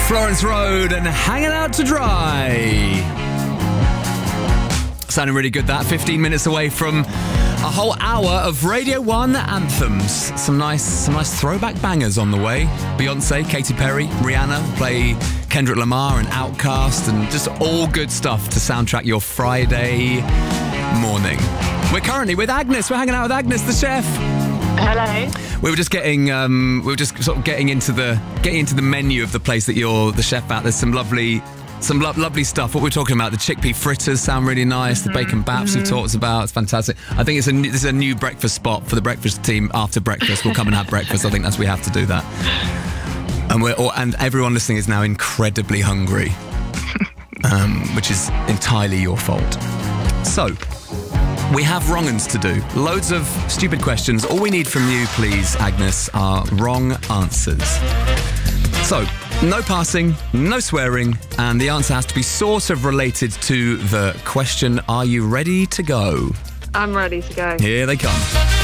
Florence Road and Hanging Out to Dry. Sounding really good, that. 15 minutes away from a whole hour of Radio 1 anthems. Some nice throwback bangers on the way. Beyonce, Katy Perry, Rihanna, play Kendrick Lamar and Outkast, and just all good stuff to soundtrack your Friday morning. We're currently with Agnes. We're hanging out with Agnes, the chef. Hello. We were just getting sort of getting into the menu of the place that you're the chef at. There's some lovely stuff. What we're talking about, the chickpea fritters sound really nice. The bacon baps we've talked about, it's fantastic. I think this is a new breakfast spot for the breakfast team. After breakfast, we'll come and have breakfast. I think we have to do that. And everyone listening is now incredibly hungry, which is entirely your fault. So, we have wrong-uns to do. Loads of stupid questions. All we need from you, please, Agnes, are wrong answers. So, no passing, no swearing, and the answer has to be sort of related to the question. Are you ready to go? I'm ready to go. Here they come.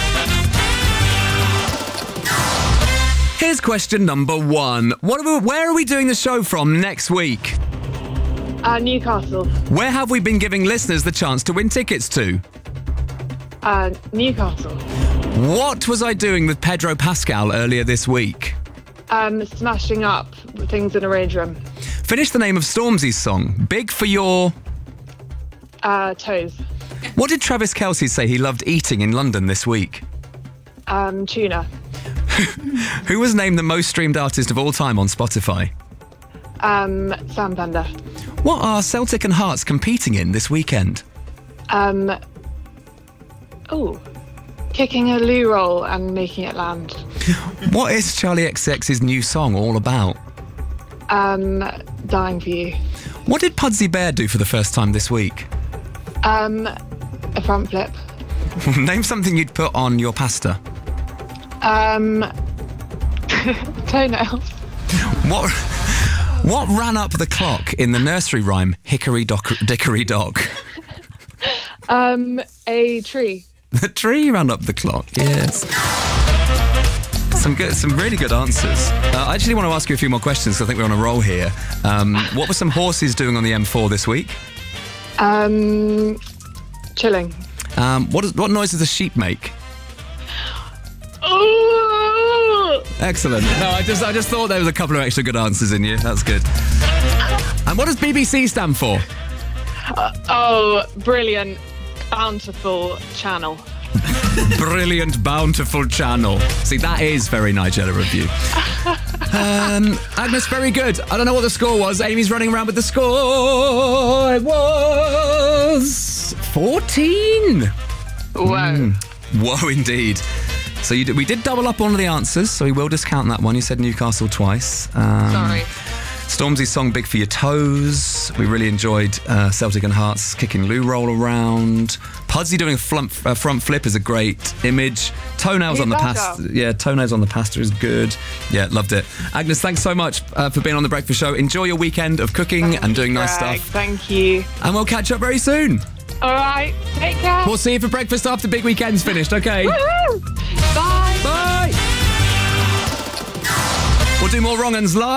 Here's question number 1. Where are we doing the show from next week? Newcastle. Where have we been giving listeners the chance to win tickets to? Newcastle. What was I doing with Pedro Pascal earlier this week? Smashing up things in a rage room. Finish the name of Stormzy's song. Big for your... Toes. What did Travis Kelce say he loved eating in London this week? Tuna. Who was named the most streamed artist of all time on Spotify? Sam Fender. What are Celtic and Hearts competing in this weekend? Kicking a loo roll and making it land. What is Charlie XCX's new song all about? Dying for you. What did Pudsey Bear do for the first time this week? A front flip. Name something you'd put on your pasta. Toenails. What ran up the clock in the nursery rhyme Hickory Dickory Dock? A tree. The tree ran up the clock, yes. Some really good answers. I actually want to ask you a few more questions, because I think we're on a roll here. What were some horses doing on the M4 this week? Chilling. What noise does a sheep make? Ooh! Excellent. No, I just thought there was a couple of extra good answers in you. That's good. And what does BBC stand for? Brilliant, bountiful channel. Brilliant, bountiful channel. See, that is very Nigella of you. Agnes, very good. I don't know what the score was. Amy's running around with the score. It was 14. Whoa. Whoa, indeed. So we did double up one of the answers, so we will discount that one. You said Newcastle twice. Sorry. Stormzy's song Big for Your Toes. We really enjoyed Celtic and Hearts kicking loo roll around. Pudsey doing a front flip is a great image. Toenails on the pasta. Yeah, toenails on the pasta is good. Yeah, loved it. Agnes, thanks so much for being on The Breakfast Show. Enjoy your weekend of cooking and doing nice stuff. Thank you. And we'll catch up very soon. All right, take care. We'll see you for breakfast after big weekend's finished, okay? Woohoo! Bye. Bye. We'll do more wrong-uns live.